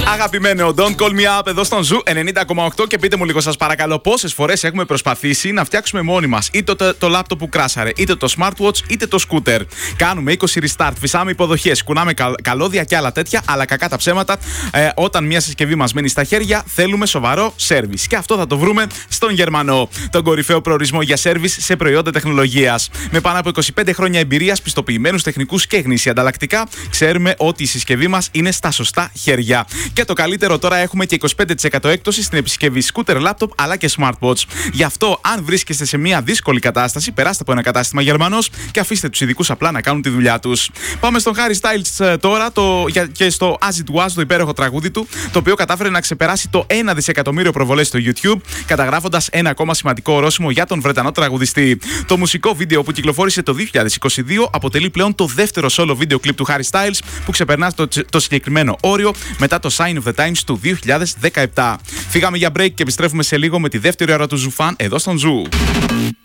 Αγαπημένο, Don't Call Me Up εδώ στον Ζου 90,8 και πείτε μου λίγο, σας παρακαλώ, πόσες φορές έχουμε προσπαθήσει να φτιάξουμε μόνοι μας είτε το λάπτοπ που κράσαρε, είτε το smartwatch, είτε το scooter. Κάνουμε 20 restart, φυσάμε υποδοχές, κουνάμε καλώδια και άλλα τέτοια, αλλά κακά τα ψέματα, όταν μια συσκευή μας μένει στα χέρια, θέλουμε σοβαρό service. Και αυτό θα το βρούμε στον Γερμανό, τον κορυφαίο προορισμό για service σε προϊόντα τεχνολογίας. Με πάνω από 25 χρόνια εμπειρίας, πιστοποιημένους τεχνικούς και γνήσια ανταλλακτικά, ξέρουμε ότι η συσκευή μας είναι στα σωστά χέρια. Και το καλύτερο, τώρα έχουμε και 25% έκπτωση στην επισκευή scooter, laptop αλλά και smartwatch. Γι' αυτό, αν βρίσκεστε σε μια δύσκολη κατάσταση, περάστε από ένα κατάστημα Γερμανός και αφήστε τους ειδικούς απλά να κάνουν τη δουλειά τους. Πάμε στον Harry Styles τώρα και στο As It Was, το υπέροχο τραγούδι του, το οποίο κατάφερε να ξεπεράσει το 1 δισεκατομμύριο προβολές στο YouTube, καταγράφοντας ένα ακόμα σημαντικό ορόσημο για τον Βρετανό τραγουδιστή. Το μουσικό βίντεο που κυκλοφόρησε το 2022 αποτελεί πλέον το δεύτερο solo βίντεο κλιπ του Harry Styles που ξεπερνά το συγκεκριμένο όριο μετά το Sign of the Times του 2017. Φύγαμε για break και επιστρέφουμε σε λίγο με τη δεύτερη ώρα του Ζουφάν εδώ στον Ζου.